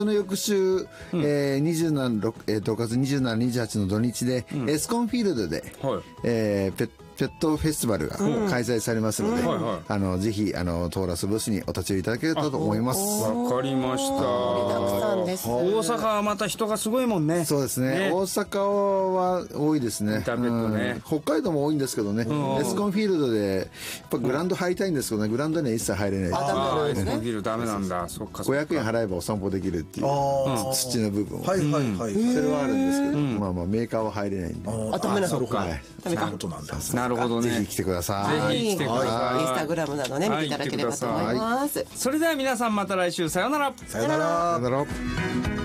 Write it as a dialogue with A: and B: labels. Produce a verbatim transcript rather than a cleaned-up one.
A: その翌週、うんえー、にじゅうなな、えー、ろくがつにじゅうしち、にじゅうはちの土日で、うん、エスコンフィールドで、はいえー、ペッペットフェスティバルが開催されますので、うん、あのぜひあのトーラスブースにお立ち寄りいただけると思います。
B: わかりました。
C: 大
B: 阪はまた人がすごいもんね。
A: そうですね。ね大阪は多いですね。
B: ペットね、
A: うん、北海道も多いんですけどね。エスコンフィールドでやっぱグラウンド入りたいんですけどね、グラウンドには一切入れない。
B: ああ、エスコンフィールドダメなんだ。そっか。
A: ごひゃくえん払えばお散歩できるっていう土の部分を、
D: はいはいはい、
A: それはあるんですけど、うん、まあまあメーカーは入れないんで。
C: あ、ダメなの
D: か。そういうことなんだ。
B: なるほどね。
A: ぜひ来てください。
B: ぜひ来てください。
C: インスタグラムなどね見ていただければと思います。
B: それでは皆さんまた来週さよなら。
D: さよなら。
A: さよなら。